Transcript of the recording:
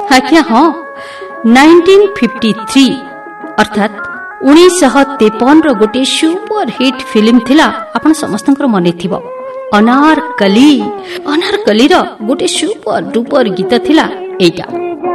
ଆଜ୍ଞା ହଁ, 1953 ଅର୍ଥାତ୍ 1953ର ଗୋଟିଏ ସୁପର ହିଟ୍ ଫିଲ୍ମ ଥିଲା। ଆପଣ ସମସ୍ତଙ୍କର ମନେ ଥିବ, ଅନାରକଲି। ଅନାରକଲିର ଗୋଟିଏ ସୁପର ଡୁପର ଗୀତ ଥିଲା ଏଇଟା।